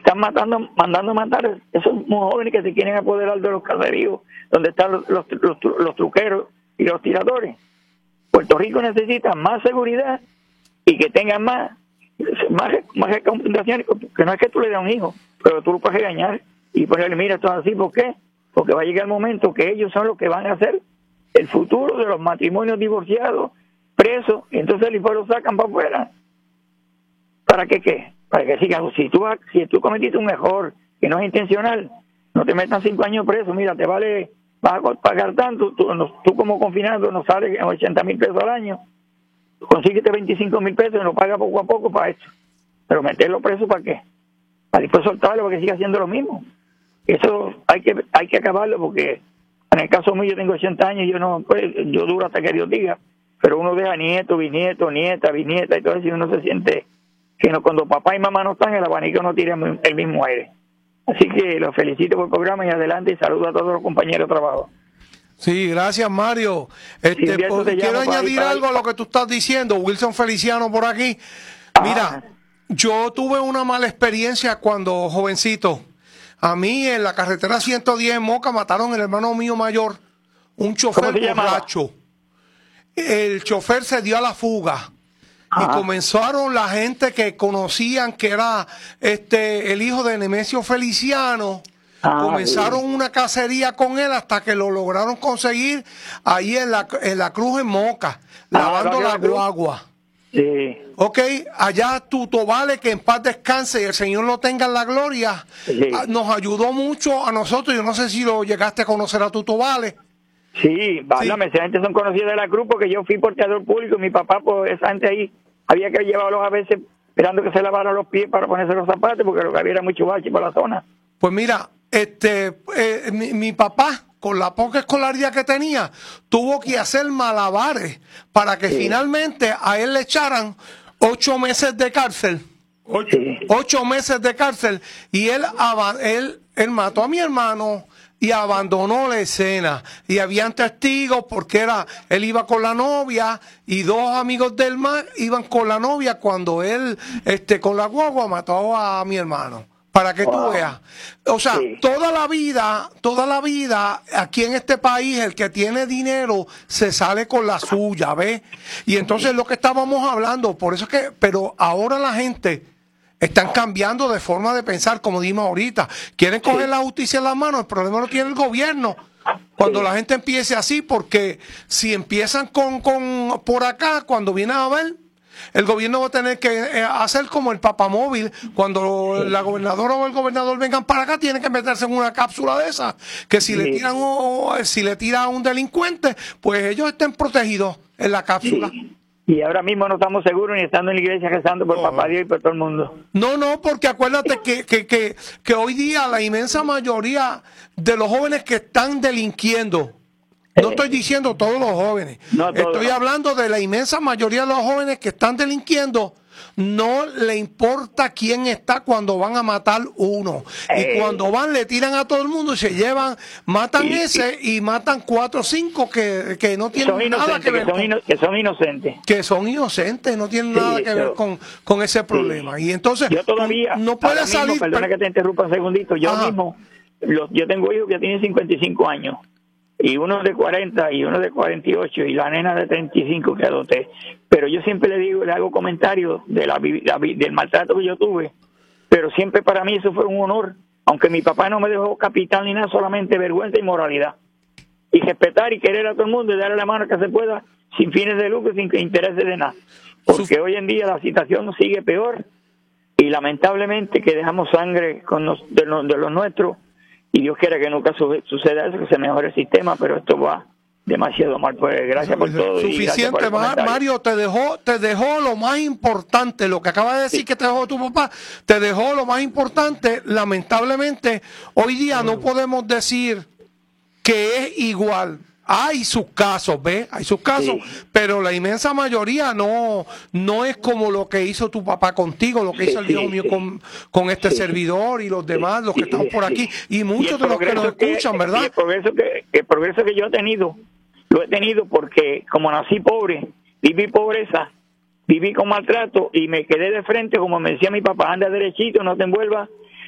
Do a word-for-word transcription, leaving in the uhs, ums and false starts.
están matando, mandando a matar esos jóvenes que se quieren apoderar de los caseríos, donde están los, los, los, los truqueros y los tiradores. Puerto Rico necesita más seguridad y que tengan más, más, más recomendaciones, que no es que tú le des a un hijo, pero tú lo puedes regañar y ponerle, mira, esto es así, ¿por qué? Porque va a llegar el momento que ellos son los que van a hacer el futuro de los matrimonios divorciados, presos, y entonces después lo sacan para afuera. ¿Para qué qué? Para que sigan. Si tú, si tú cometiste un error que no es intencional, no te metan cinco años preso, mira, te vale, vas a pagar tanto, tú, tú como confinado no sales en ochenta mil pesos al año, consíguete veinticinco mil pesos y lo pagas poco a poco para esto. Pero meterlo preso, ¿para qué? Para después soltarlo para que siga haciendo lo mismo. Eso hay que hay que acabarlo, porque en el caso mío yo tengo ochenta años y yo no, pues, yo duro hasta que Dios diga, pero uno deja nieto, bisnieto, nieta, bisnieta y todo eso, y uno se siente que no, cuando papá y mamá no están, el abanico no tira el mismo aire. Así que los felicito por el programa y adelante, y saludo a todos los compañeros de trabajo. Sí, gracias, Mario. Este, sí, pues, quiero añadir algo a lo que tú estás diciendo. Wilson Feliciano por aquí. Ajá. Mira, yo tuve una mala experiencia cuando jovencito. A mí en la carretera ciento diez en Moca mataron al hermano mío mayor, un chofer borracho. El chofer se dio a la fuga. Ajá. Y comenzaron la gente que conocían que era este el hijo de Nemesio Feliciano. Ah, comenzaron sí. una cacería con él hasta que lo lograron conseguir ahí en la, en la Cruz en Moca, ah, lavando la guagua. Sí. Ok, allá Tuto Vale, que en paz descanse y el Señor lo tenga en la gloria, sí. nos ayudó mucho a nosotros. Yo no sé si lo llegaste a conocer a Tuto Vale. Sí, válame, sí. Esa gente son conocidos de la Cruz, porque yo fui porteador público y mi papá, pues esa gente ahí había que llevarlos a veces esperando que se lavaran los pies para ponerse los zapatos, porque lo que había era mucho bache por la zona. Pues mira, este eh, mi, mi papá, con la poca escolaridad que tenía, tuvo que hacer malabares para que sí. finalmente a él le echaran ocho meses de cárcel. Ocho, sí. ocho meses de cárcel. Y él, él, él mató a mi hermano y abandonó la escena. Y habían testigos porque era él iba con la novia y dos amigos del mar iban con la novia cuando él, este, con la guagua mató a mi hermano. Para que wow. tú veas. O sea, sí. toda la vida, toda la vida, aquí en este país, el que tiene dinero se sale con la suya, ¿ves? Y entonces lo que estábamos hablando, por eso es que, pero ahora la gente están cambiando de forma de pensar, como dimos ahorita. Quieren coger sí. la justicia en las manos, el problema lo tiene el gobierno. Cuando sí. la gente empiece así, porque si empiezan con, con por acá, cuando vienen a ver, el gobierno va a tener que eh, hacer como el papamóvil. Cuando sí. la gobernadora o el gobernador vengan para acá, tienen que meterse en una cápsula de esas, que si sí. le tiran o, o si le tira a un delincuente, pues ellos estén protegidos en la cápsula. Sí. Y ahora mismo no estamos seguros ni estando en la iglesia rezando por no. Papá Dios y por todo el mundo. No, no, porque acuérdate que, que, que, que hoy día la inmensa mayoría de los jóvenes que están delinquiendo, no estoy diciendo todos los jóvenes, no, todo, estoy no. hablando de la inmensa mayoría de los jóvenes que están delinquiendo, no le importa quién está cuando van a matar uno. Eh, y cuando van le tiran a todo el mundo y se llevan, matan y, ese y, y matan cuatro o cinco que, que no tienen nada que ver que son, con, que son inocentes. Que son inocentes, no tienen sí, nada que ver con, con ese problema. Sí. Y entonces yo todavía, no puede salir... Mismo, perdona que te interrumpa un segundito, yo Ajá. mismo, los, yo tengo hijos que tienen cincuenta y cinco años. Y uno de cuarenta y uno de cuarenta y ocho y la nena de treinta y cinco que adopté. Pero yo siempre le digo, le hago comentarios de la, la, del maltrato que yo tuve, pero siempre para mí eso fue un honor, aunque mi papá no me dejó capital ni nada, solamente vergüenza y moralidad. Y respetar y querer a todo el mundo y darle la mano que se pueda, sin fines de lucro, sin intereses de nada. Porque hoy en día la situación sigue peor y lamentablemente que dejamos sangre con los, de, los, de los nuestros. Y Dios quiera que nunca su, suceda eso, que se mejore el sistema, pero esto va demasiado mal. Pues gracias por todo. Suficiente, y por Mario, te dejó, te dejó lo más importante, lo que acaba de decir sí. que te dejó tu papá, te dejó lo más importante. Lamentablemente, hoy día no podemos decir que es igual. Hay sus casos, ¿ves? Hay sus casos, sí. pero la inmensa mayoría no no es como lo que hizo tu papá contigo, lo que sí, hizo el sí, hijo mío sí. con, con este sí. servidor y los demás, los que sí, están por aquí, y muchos y de los que nos escuchan, que, ¿verdad? El progreso, que, el progreso que yo he tenido, lo he tenido porque como nací pobre, viví pobreza, viví con maltrato y me quedé de frente, como me decía mi papá, anda derechito, no te envuelvas